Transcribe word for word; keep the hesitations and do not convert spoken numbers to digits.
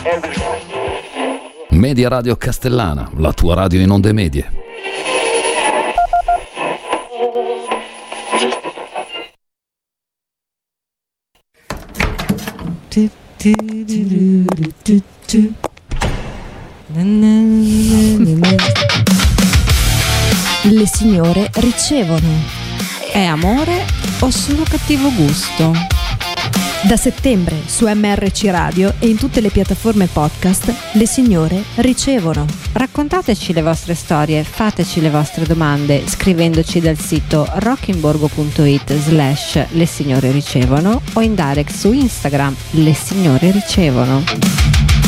Media Radio Castellana, la tua radio in onde medie. Le signore ricevono. È amore o solo cattivo gusto? Da settembre su M R C Radio e in tutte le piattaforme podcast, le signore ricevono. Raccontateci le vostre storie, fateci le vostre domande scrivendoci dal sito rockimborgo.it slash le signore ricevono o in direct su Instagram le signore ricevono.